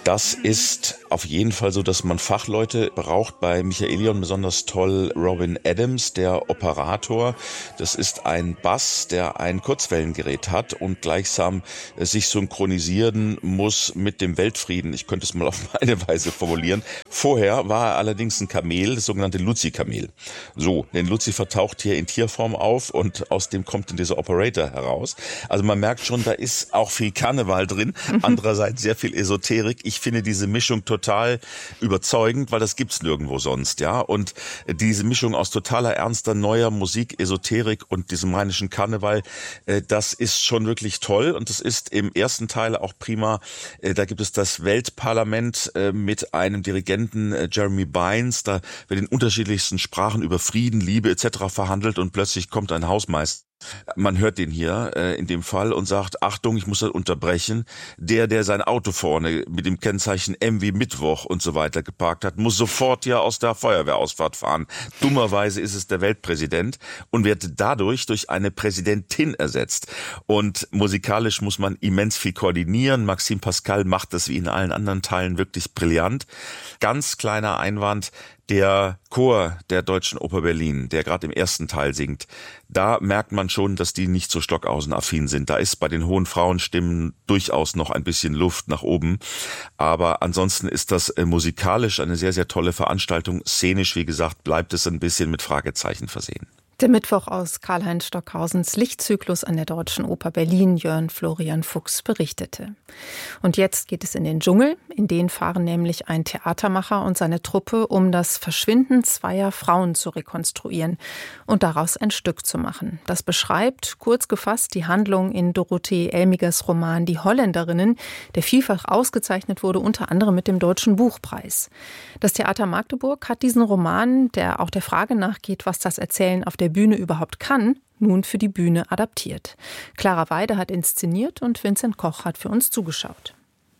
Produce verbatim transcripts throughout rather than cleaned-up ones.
Das ist auf jeden Fall so, dass man Fachleute braucht. Bei Michaelion besonders toll Robin Adams, der Operator. Das ist ein Bass, der ein Kurzwellengerät hat und gleichsam sich synchronisieren muss mit dem Weltfrieden. Ich könnte es mal auf meine Weise formulieren. Vorher war er allerdings ein Kamel, das sogenannte Luzi-Kamel. So, denn Lucifer taucht hier in Tierform auf und aus dem kommt dann dieser Operator heraus. Also man merkt schon, da ist auch viel Karneval drin, andererseits sehr viel Esoterik. Ich finde diese Mischung total überzeugend, weil das gibt's nirgendwo sonst, ja. Und diese Mischung aus totaler ernster, neuer Musik, Esoterik und diesem rheinischen Karneval, das ist schon wirklich toll. Und das ist im ersten Teil auch prima. Da gibt es das Weltparlament mit einem Dirigenten, Jeremy Bynes. Da wird in unterschiedlichsten Sprachen über Frieden, Liebe et cetera verhandelt und plötzlich kommt ein Hausmeister. Man hört den hier äh, in dem Fall und sagt, Achtung, ich muss das unterbrechen. Der, der sein Auto vorne mit dem Kennzeichen M wie Mittwoch und so weiter geparkt hat, muss sofort ja aus der Feuerwehrausfahrt fahren. Dummerweise ist es der Weltpräsident und wird dadurch durch eine Präsidentin ersetzt. Und musikalisch muss man immens viel koordinieren. Maxime Pascal macht das wie in allen anderen Teilen wirklich brillant. Ganz kleiner Einwand. Der Chor der Deutschen Oper Berlin, der gerade im ersten Teil singt, da merkt man schon, dass die nicht so Stockhausen-affin sind. Da ist bei den hohen Frauenstimmen durchaus noch ein bisschen Luft nach oben. Aber ansonsten ist das äh, musikalisch eine sehr, sehr tolle Veranstaltung. Szenisch, wie gesagt, bleibt es ein bisschen mit Fragezeichen versehen. Der Mittwoch aus Karl-Heinz Stockhausens Lichtzyklus an der Deutschen Oper Berlin. Jörn Florian Fuchs berichtete. Und jetzt geht es in den Dschungel. In den fahren nämlich ein Theatermacher und seine Truppe, um das Verschwinden zweier Frauen zu rekonstruieren und daraus ein Stück zu machen. Das beschreibt, kurz gefasst, die Handlung in Dorothee Elmigers Roman Die Holländerinnen, der vielfach ausgezeichnet wurde, unter anderem mit dem Deutschen Buchpreis. Das Theater Magdeburg hat diesen Roman, der auch der Frage nachgeht, was das Erzählen auf der Bühne überhaupt kann, nun für die Bühne adaptiert. Clara Weide hat inszeniert und Vincent Koch hat für uns zugeschaut.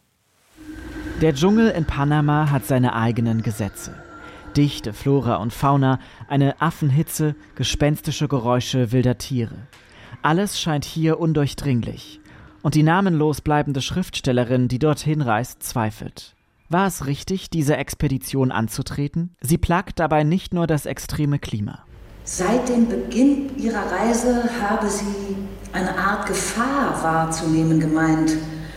Der Dschungel in Panama hat seine eigenen Gesetze. Dichte Flora und Fauna, eine Affenhitze, gespenstische Geräusche wilder Tiere. Alles scheint hier undurchdringlich. Und die namenlos bleibende Schriftstellerin, die dorthin reist, zweifelt. War es richtig, diese Expedition anzutreten? Sie plagt dabei nicht nur das extreme Klima. Seit dem Beginn ihrer Reise habe sie eine Art Gefahr wahrzunehmen gemeint.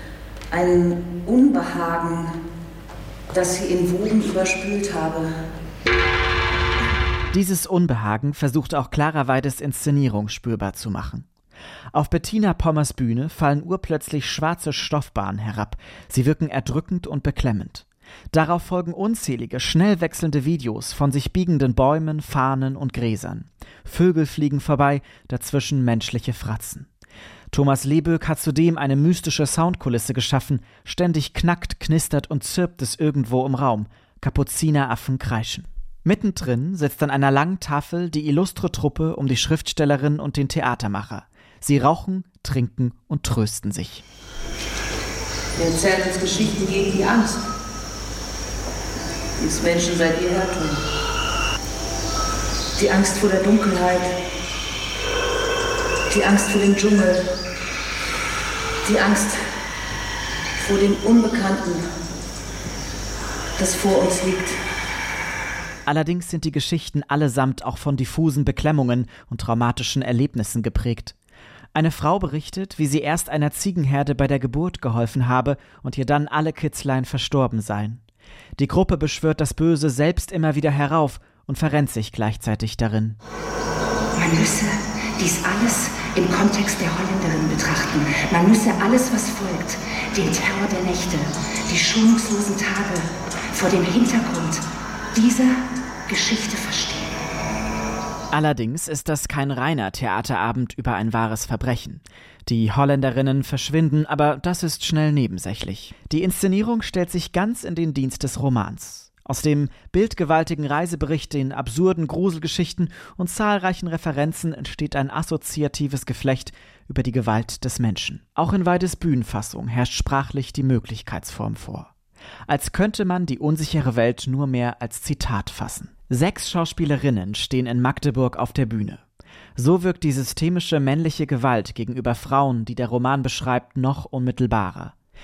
Ein Unbehagen, das sie in Wogen überspült habe. Dieses Unbehagen versucht auch Clara Weides Inszenierung spürbar zu machen. Auf Bettina Pommers Bühne fallen urplötzlich schwarze Stoffbahnen herab. Sie wirken erdrückend und beklemmend. Darauf folgen unzählige, schnell wechselnde Videos von sich biegenden Bäumen, Fahnen und Gräsern. Vögel fliegen vorbei, dazwischen menschliche Fratzen. Thomas Leböck hat zudem eine mystische Soundkulisse geschaffen. Ständig knackt, knistert und zirpt es irgendwo im Raum. Kapuzineraffen kreischen. Mittendrin sitzt an einer langen Tafel die illustre Truppe um die Schriftstellerin und den Theatermacher. Sie rauchen, trinken und trösten sich. Wir erzählen uns Geschichten gegen die Angst, die es Menschen seit jeher tun. Die Angst vor der Dunkelheit, die Angst vor dem Dschungel, die Angst vor dem Unbekannten, das vor uns liegt. Allerdings sind die Geschichten allesamt auch von diffusen Beklemmungen und traumatischen Erlebnissen geprägt. Eine Frau berichtet, wie sie erst einer Ziegenherde bei der Geburt geholfen habe und ihr dann alle Kitzlein verstorben seien. Die Gruppe beschwört das Böse selbst immer wieder herauf und verrennt sich gleichzeitig darin. Man müsse dies alles im Kontext der Holländerin betrachten. Man müsse alles, was folgt, den Terror der Nächte, die schonungslosen Tage, vor dem Hintergrund dieser Geschichte verstehen. Allerdings ist das kein reiner Theaterabend über ein wahres Verbrechen. Die Holländerinnen verschwinden, aber das ist schnell nebensächlich. Die Inszenierung stellt sich ganz in den Dienst des Romans. Aus dem bildgewaltigen Reisebericht, den absurden Gruselgeschichten und zahlreichen Referenzen entsteht ein assoziatives Geflecht über die Gewalt des Menschen. Auch in Weides Bühnenfassung herrscht sprachlich die Möglichkeitsform vor. Als könnte man die unsichere Welt nur mehr als Zitat fassen. Sechs Schauspielerinnen stehen in Magdeburg auf der Bühne. So wirkt die systemische männliche Gewalt gegenüber Frauen, die der Roman beschreibt, noch unmittelbarer.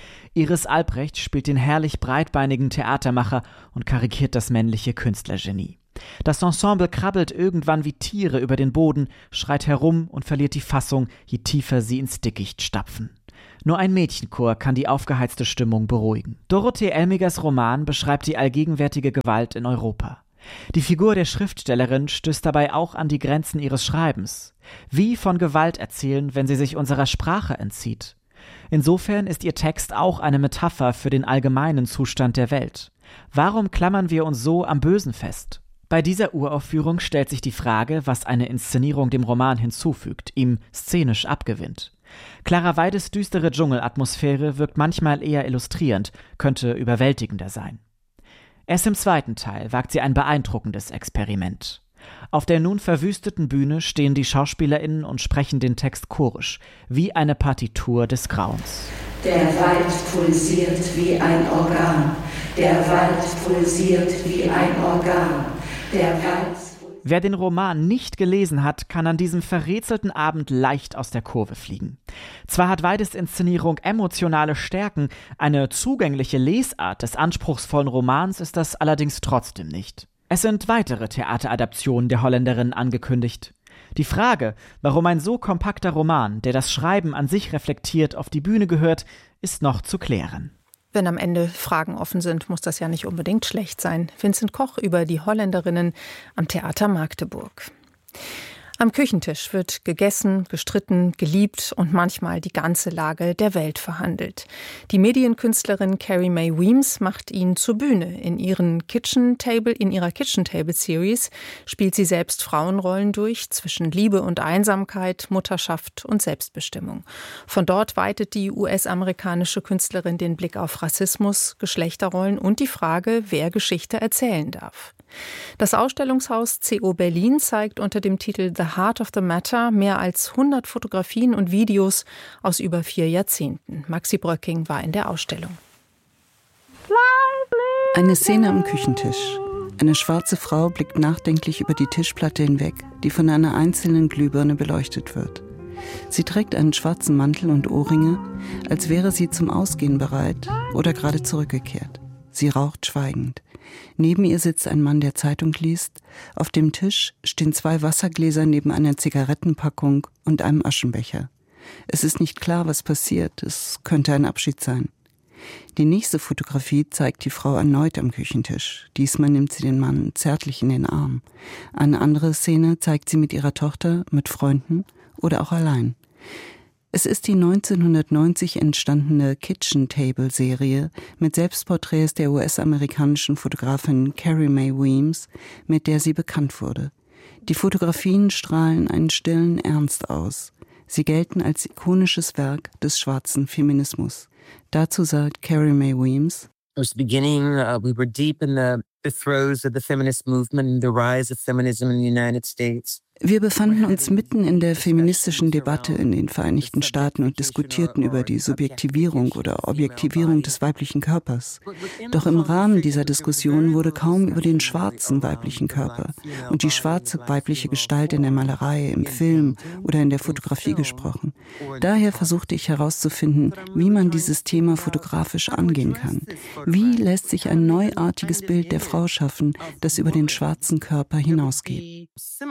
Iris Albrecht spielt den herrlich breitbeinigen Theatermacher und karikiert das männliche Künstlergenie. Das Ensemble krabbelt irgendwann wie Tiere über den Boden, schreit herum und verliert die Fassung, je tiefer sie ins Dickicht stapfen. Nur ein Mädchenchor kann die aufgeheizte Stimmung beruhigen. Dorothee Elmigers Roman beschreibt die allgegenwärtige Gewalt in Europa. Die Figur der Schriftstellerin stößt dabei auch an die Grenzen ihres Schreibens. Wie von Gewalt erzählen, wenn sie sich unserer Sprache entzieht? Insofern ist ihr Text auch eine Metapher für den allgemeinen Zustand der Welt. Warum klammern wir uns so am Bösen fest? Bei dieser Uraufführung stellt sich die Frage, was eine Inszenierung dem Roman hinzufügt, ihm szenisch abgewinnt. Clara Weides düstere Dschungelatmosphäre wirkt manchmal eher illustrierend, könnte überwältigender sein. Erst im zweiten Teil wagt sie ein beeindruckendes Experiment. Auf der nun verwüsteten Bühne stehen die SchauspielerInnen und sprechen den Text chorisch, wie eine Partitur des Grauens. Der Wald pulsiert wie ein Organ, der Wald pulsiert wie ein Organ, der Wald... Wer den Roman nicht gelesen hat, kann an diesem verrätselten Abend leicht aus der Kurve fliegen. Zwar hat Weides Inszenierung emotionale Stärken, eine zugängliche Lesart des anspruchsvollen Romans ist das allerdings trotzdem nicht. Es sind weitere Theateradaptionen der Holländerin angekündigt. Die Frage, warum ein so kompakter Roman, der das Schreiben an sich reflektiert, auf die Bühne gehört, ist noch zu klären. Wenn am Ende Fragen offen sind, muss das ja nicht unbedingt schlecht sein. Vincent Koch über die Holländerinnen am Theater Magdeburg. Am Küchentisch wird gegessen, gestritten, geliebt und manchmal die ganze Lage der Welt verhandelt. Die Medienkünstlerin Carrie Mae Weems macht ihn zur Bühne. In, ihren Kitchen Table, in ihrer Kitchen Table Series spielt sie selbst Frauenrollen durch, zwischen Liebe und Einsamkeit, Mutterschaft und Selbstbestimmung. Von dort weitet die U S-amerikanische Künstlerin den Blick auf Rassismus, Geschlechterrollen und die Frage, wer Geschichte erzählen darf. Das Ausstellungshaus C O Berlin zeigt unter dem Titel The Heart of the Matter mehr als hundert Fotografien und Videos aus über vier Jahrzehnten. Maxi Bröcking war in der Ausstellung. Eine Szene am Küchentisch. Eine schwarze Frau blickt nachdenklich über die Tischplatte hinweg, die von einer einzelnen Glühbirne beleuchtet wird. Sie trägt einen schwarzen Mantel und Ohrringe, als wäre sie zum Ausgehen bereit oder gerade zurückgekehrt. Sie raucht schweigend. Neben ihr sitzt ein Mann, der Zeitung liest. Auf dem Tisch stehen zwei Wassergläser neben einer Zigarettenpackung und einem Aschenbecher. Es ist nicht klar, was passiert. Es könnte ein Abschied sein. Die nächste Fotografie zeigt die Frau erneut am Küchentisch. Diesmal nimmt sie den Mann zärtlich in den Arm. Eine andere Szene zeigt sie mit ihrer Tochter, mit Freunden oder auch allein. Es ist die neunzehnhundertneunzig entstandene Kitchen Table Serie mit Selbstporträts der U S-amerikanischen Fotografin Carrie Mae Weems, mit der sie bekannt wurde. Die Fotografien strahlen einen stillen Ernst aus. Sie gelten als ikonisches Werk des schwarzen Feminismus. Dazu sagt Carrie Mae Weems: It was the beginning, uh, we were deep in the, the throes of the feminist movement and the rise of feminism in the United States. Wir befanden uns mitten in der feministischen Debatte in den Vereinigten Staaten und diskutierten über die Subjektivierung oder Objektivierung des weiblichen Körpers. Doch im Rahmen dieser Diskussion wurde kaum über den schwarzen weiblichen Körper und die schwarze weibliche Gestalt in der Malerei, im Film oder in der Fotografie gesprochen. Daher versuchte ich herauszufinden, wie man dieses Thema fotografisch angehen kann. Wie lässt sich ein neuartiges Bild der Frau schaffen, das über den schwarzen Körper hinausgeht?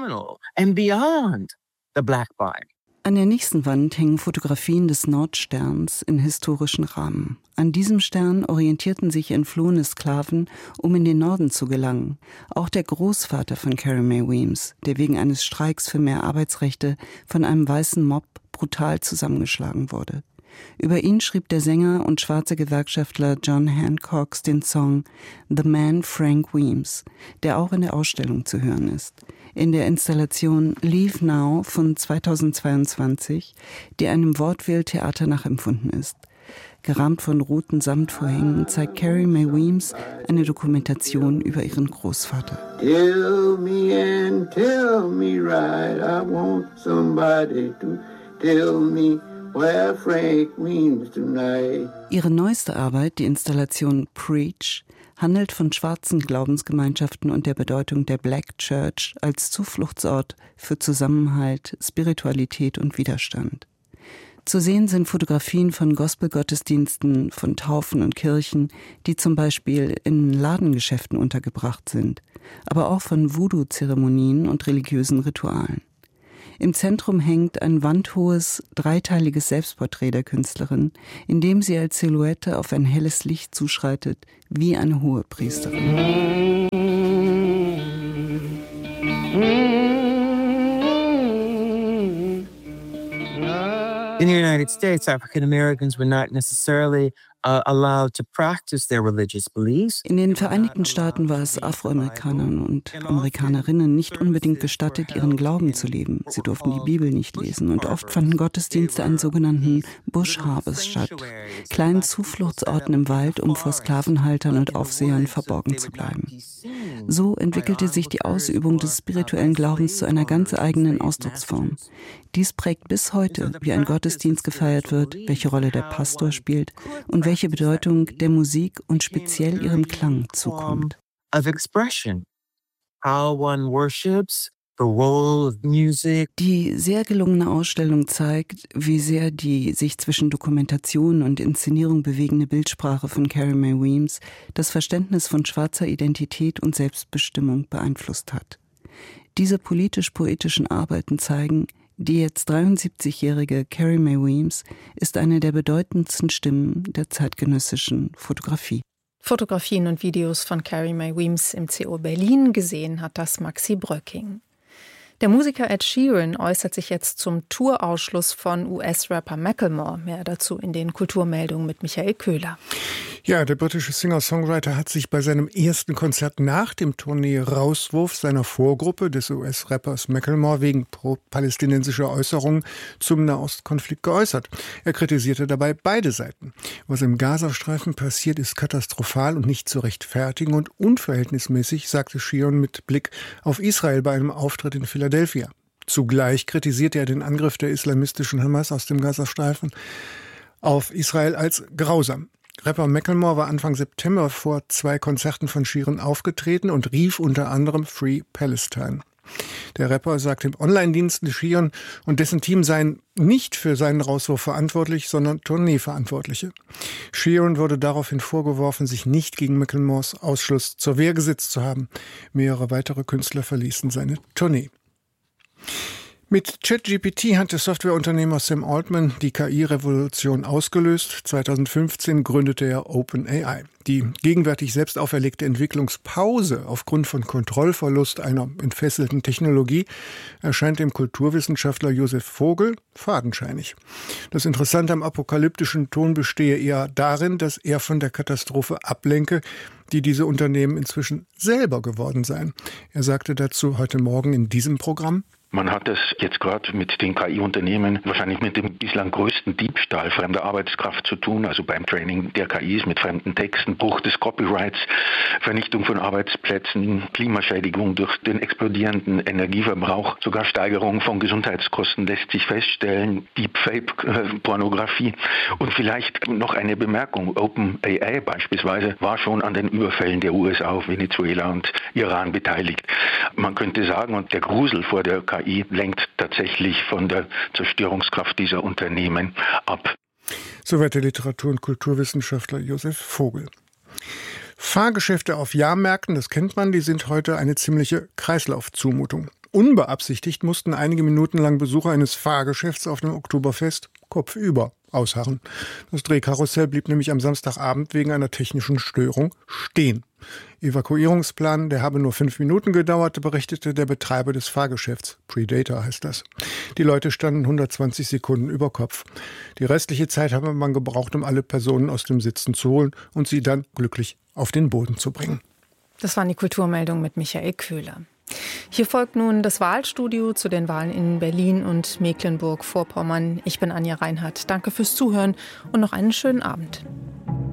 And beyond the black body. An der nächsten Wand hängen Fotografien des Nordsterns in historischen Rahmen. An diesem Stern orientierten sich entflohene Sklaven, um in den Norden zu gelangen. Auch der Großvater von Carrie Mae Weems, der wegen eines Streiks für mehr Arbeitsrechte von einem weißen Mob brutal zusammengeschlagen wurde. Über ihn schrieb der Sänger und schwarze Gewerkschaftler John Hancock den Song The Man Frank Weems, der auch in der Ausstellung zu hören ist. In der Installation Leave Now von zweitausendzweiundzwanzig, die einem Vaudeville-Theater nachempfunden ist. Gerahmt von roten Samtvorhängen zeigt Carrie Mae Weems eine Dokumentation über ihren Großvater. Tell me and tell me right, I want somebody to tell me where Frank Weems tonight. Ihre neueste Arbeit, die Installation Preach, handelt von schwarzen Glaubensgemeinschaften und der Bedeutung der Black Church als Zufluchtsort für Zusammenhalt, Spiritualität und Widerstand. Zu sehen sind Fotografien von Gospelgottesdiensten, von Taufen und Kirchen, die zum Beispiel in Ladengeschäften untergebracht sind, aber auch von Voodoo-Zeremonien und religiösen Ritualen. Im Zentrum hängt ein wandhohes, dreiteiliges Selbstporträt der Künstlerin, in dem sie als Silhouette auf ein helles Licht zuschreitet, wie eine Hohepriesterin. In the United States, African Americans were not necessarily uh, allowed to practice their religious beliefs. In den Vereinigten Staaten war es Afroamerikanern und Amerikanerinnen nicht unbedingt gestattet, ihren Glauben zu leben. Sie durften die Bibel nicht lesen und oft fanden Gottesdienste an sogenannten Bush Harbors statt, kleinen Zufluchtsorten im Wald, um vor Sklavenhaltern und Aufsehern verborgen zu bleiben. So entwickelte sich die Ausübung des spirituellen Glaubens zu einer ganz eigenen Ausdrucksform. Dies prägt bis heute, wie ein Gottesdienst gefeiert wird, welche Rolle der Pastor spielt und welche Bedeutung der Musik und speziell ihrem Klang zukommt. Of expression, how one worships, the role of music. Die sehr gelungene Ausstellung zeigt, wie sehr die sich zwischen Dokumentation und Inszenierung bewegende Bildsprache von Carrie Mae Weems das Verständnis von schwarzer Identität und Selbstbestimmung beeinflusst hat. Diese politisch-poetischen Arbeiten zeigen, die jetzt dreiundsiebzigjährige Carrie Mae Weems ist eine der bedeutendsten Stimmen der zeitgenössischen Fotografie. Fotografien und Videos von Carrie Mae Weems im C O Berlin, gesehen hat das Maxi Bröcking. Der Musiker Ed Sheeran äußert sich jetzt zum Tourausschluss von U S-Rapper Macklemore. Mehr dazu in den Kulturmeldungen mit Michael Köhler. Ja, der britische Singer-Songwriter hat sich bei seinem ersten Konzert nach dem Tournee-Rauswurf seiner Vorgruppe des U S-Rappers Macklemore wegen pro-palästinensischer Äußerungen zum Nahostkonflikt geäußert. Er kritisierte dabei beide Seiten. Was im Gazastreifen passiert, ist katastrophal und nicht zu rechtfertigen und unverhältnismäßig, sagte Sheeran mit Blick auf Israel bei einem Auftritt in Philadelphia. Zugleich kritisierte er den Angriff der islamistischen Hamas aus dem Gazastreifen auf Israel als grausam. Rapper Macklemore war Anfang September vor zwei Konzerten von Sheeran aufgetreten und rief unter anderem Free Palestine. Der Rapper sagte im Online-Dienst, Sheeran und dessen Team seien nicht für seinen Rauswurf verantwortlich, sondern Tourneeverantwortliche. Sheeran wurde daraufhin vorgeworfen, sich nicht gegen Macklemores Ausschluss zur Wehr gesetzt zu haben. Mehrere weitere Künstler verließen seine Tournee. Mit ChatGPT hat der Softwareunternehmer Sam Altman die K I-Revolution ausgelöst. zweitausendfünfzehn gründete er OpenAI. Die gegenwärtig selbst auferlegte Entwicklungspause aufgrund von Kontrollverlust einer entfesselten Technologie erscheint dem Kulturwissenschaftler Josef Vogel fadenscheinig. Das Interessante am apokalyptischen Ton bestehe eher darin, dass er von der Katastrophe ablenke, die diese Unternehmen inzwischen selber geworden seien. Er sagte dazu heute Morgen in diesem Programm: Man hat es jetzt gerade mit den K I-Unternehmen wahrscheinlich mit dem bislang größten Diebstahl fremder Arbeitskraft zu tun, also beim Training der K Is mit fremden Texten, Bruch des Copyrights, Vernichtung von Arbeitsplätzen, Klimaschädigung durch den explodierenden Energieverbrauch, sogar Steigerung von Gesundheitskosten lässt sich feststellen, Deepfake-Pornografie. Und vielleicht noch eine Bemerkung, OpenAI beispielsweise war schon an den Überfällen der U S A auf Venezuela und Iran beteiligt. Man könnte sagen, und der Grusel vor der K I lenkt tatsächlich von der Zerstörungskraft dieser Unternehmen ab. Soweit der Literatur- und Kulturwissenschaftler Josef Vogel. Fahrgeschäfte auf Jahrmärkten, das kennt man, die sind heute eine ziemliche Kreislaufzumutung. Unbeabsichtigt mussten einige Minuten lang Besucher eines Fahrgeschäfts auf dem Oktoberfest kopfüber ausharren. Das Drehkarussell blieb nämlich am Samstagabend wegen einer technischen Störung stehen. Evakuierungsplan, der habe nur fünf Minuten gedauert, berichtete der Betreiber des Fahrgeschäfts. Predator heißt das. Die Leute standen hundertzwanzig Sekunden über Kopf. Die restliche Zeit habe man gebraucht, um alle Personen aus dem Sitzen zu holen und sie dann glücklich auf den Boden zu bringen. Das waren die Kulturmeldungen mit Michael Köhler. Hier folgt nun das Wahlstudio zu den Wahlen in Berlin und Mecklenburg-Vorpommern. Ich bin Anja Reinhardt. Danke fürs Zuhören und noch einen schönen Abend.